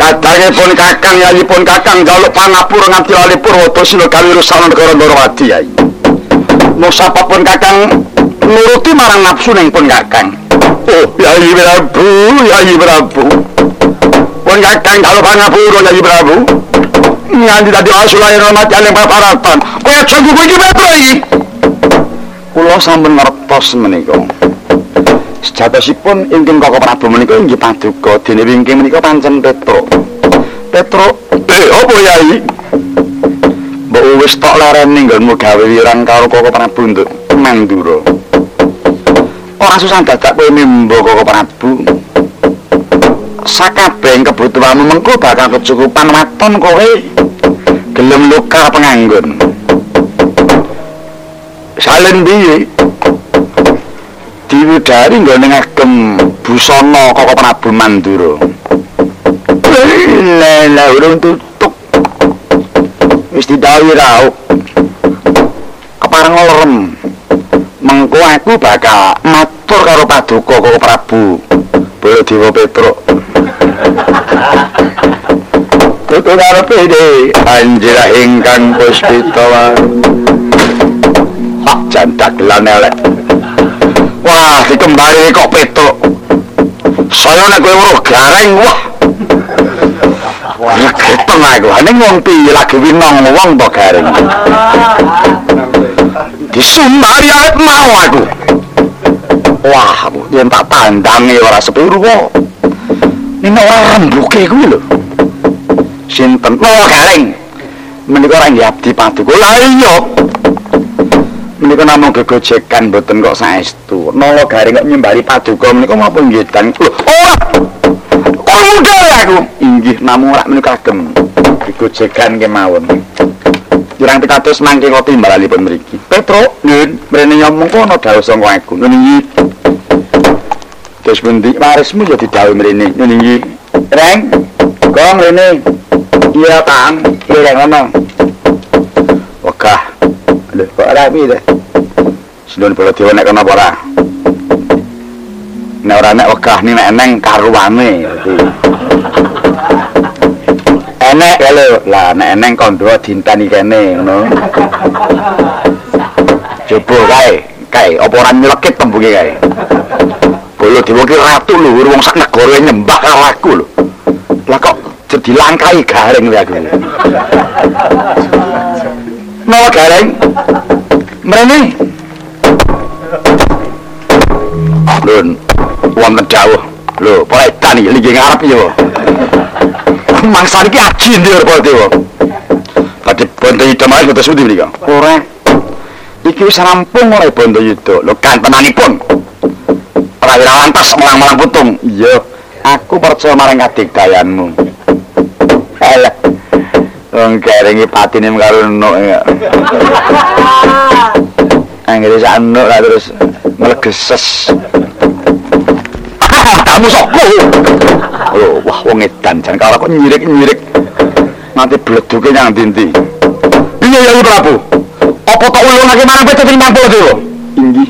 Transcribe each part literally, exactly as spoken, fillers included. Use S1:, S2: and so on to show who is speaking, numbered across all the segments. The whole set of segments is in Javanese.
S1: Kadangipun Kakang yayipun Kakang jaluk pangapura nganti lali Purwata sila kawirusan negara Ndarawati yai. Nusapapun Kakang nuruti marang nafsu ning pun Kakang. Oh, Yai Prabu, Yai Prabu. Pun Kakang jaluk pangapura Yai Prabu. Nganti dadi asulayan ramadhan ing paparatan. Kaya aja kuwi iki Petro iki. Kula sampun ngertos menika. Sejatosipun inggih Koko Prabu menika inggih paduka dene wingking menika pancen Petro. Petro, eh apa Yai? Mbok wis tok larene nggonmu gawe wirang karo Koko Prabu nduk Mandura. Ora susah dadak kowe mimba Koko Prabu. Sakabehing kebutuhanmu mengko bakal kecukupan waton kowe gelem lokal penganggun. Salen piye? Diwedari nggone ngagem busana Koko Prabu Mandura. Lha urung tutuk. Wis didhawuhi raup. Kepareng lerem. Mengko aku bakal matur karo paduka Koko Prabu Baladewa Petro. Tutu karepe de anjir ingkang puspita. Pak jandak-lan elek. Wah, dikembali kok Petro. Saya nek kowe weruh gareng, wah. Wah, keteng aku. Ning wong piye lagi winong wong to gareng. Disumbari arep mau aku. Wah, yen tak tandangi ora sepuru kok. Ning ora rembuke kuwi lho. Sinten? Oh, gareng. Menika ora nggih abdi paduka. Lah iya. Menika namung gegojekan mboten kok saestu. Nala gareng kok nyembari paduka menika menapa nggih dan lho ora. Kok mundur aku. Inggih namung ora menika kagem gegojekan kemawon. Jurang pitados mangke kok timbalanipun mriki. Petro, nggih, mrene nyomong kono dawuh sangka aku. Nun iki. Terus pundi warismu ya didhawuhi mrene. Nun iki. Reng. Kong rene. Iya, Kang. Iya, ngono. Wegah. Lho, kok ora piye to? Sinun Baladewa nek ana apa ora? Nek ora nek wegah ni nek eneng karuwane. Enek lho, lah nek eneng kandha dinteni kene ngono. Coba kae, kae apa ora nylekit tembunge kae. Baladewa ki ratu lho, wong sak negara nyembah karo aku lho. Lah kok jadi langkai gareng lho aku. Napa gareng? Mrene. Lun, wonten dawuh. Lho, Pak iki lagi ngarep ya. Mangsa iki aji ndi Baladewa. Badhe Bantayuda mawon boten sudi mriki. Ora. Iki wis rampung ora Bantayuda. Lho kantenanipun. Ora lantas melang-melang putung. Iya, aku percaya marang kadigdayanmu. Elek. Wong gareng iki patine karo enuk ya. Anggere sak enuk lah terus melegeses. Kamu sokku. Oh, wah wong edan jan karo kok nyirik-nyirik. Nanti bleduke nang ndi-ndi. Piye ya Prabu? Apa tok ulungake marang Petro timbang Baladewa? Inggih.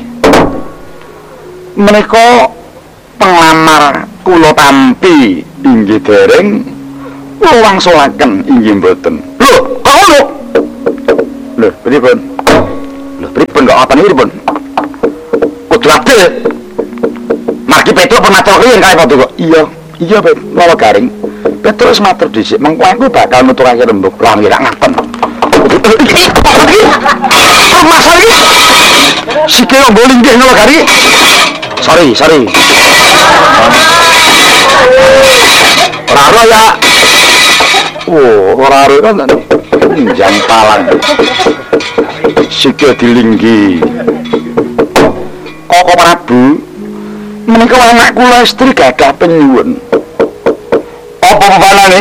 S1: Menika penglamar kula tampi inggih dereng wangsulaken inggih mboten. Lho, kok ngono? Lho, pripun? Lho, pripun kok ngoten iki pripun? Kudu adil. Margi Petro pematur riyen kae padha kok. Iya, iya Pet, mawa garing. Petro wis matur dhisik, mengko aku bakal nuturake rembug lan ora ngaten. Masalah iki. Sikil boling nggih mawa garing. Sorry, sorry. Ora ya. Oh, ora ora kan njang palang. Sikil dilinggi. Koko Prabu menika anak kula istri gadah penyuwun. Apa pepanane?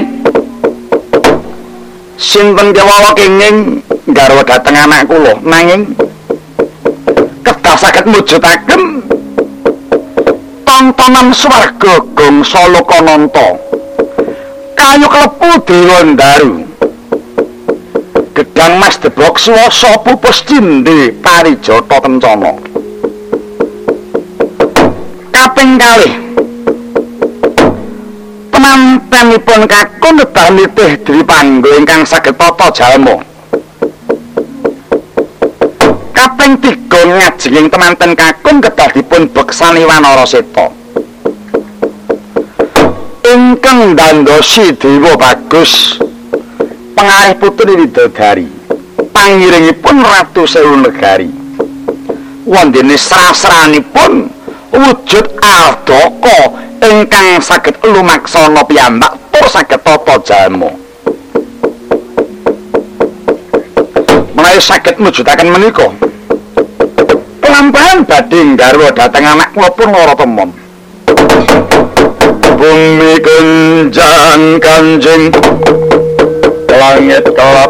S1: Sinten kewala kenging garwa dhateng anak kula nanging kedah saged mujudaken tontonan swarga gangsa Lokananta. Kayu klepu Dewa Ndaru. Gedang Mas Debok Swasa pupus cindhe Parijata Kencana. Kaping kalih temantenipun kakung kedah nitih diri panggo ingkang saged tata jalma. Kaping tiga ngajenging temanten kakung kedah dipun beksani Wanara Seta. Ingkang ndandosi Dewa Bagus pengarih putri widodari. Pangiringipun Ratu Sewu Negari. Wondene sasranipun wujud aldaka ingkang saged lumaksana piyambak tur saged tata jalma. Menawi saged mujudaken menika, pelambahan badhe nggarwa dhateng anak kula pun lara temon. Bumi kenjang kanjeng langit kelap